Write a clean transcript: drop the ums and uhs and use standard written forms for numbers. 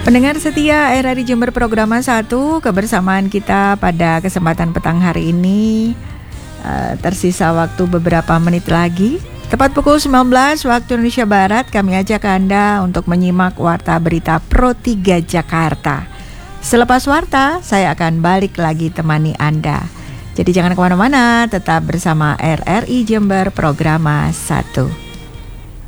Pendengar setia RRI Jember Program 1, kebersamaan kita pada kesempatan petang hari ini tersisa waktu beberapa menit lagi. Tepat pukul 19 waktu Indonesia Barat, kami ajak Anda untuk menyimak Warta Berita Pro 3 Jakarta. Selepas Warta, saya akan balik lagi temani Anda. Jadi jangan kemana-mana, tetap bersama RRI Jember Program 1.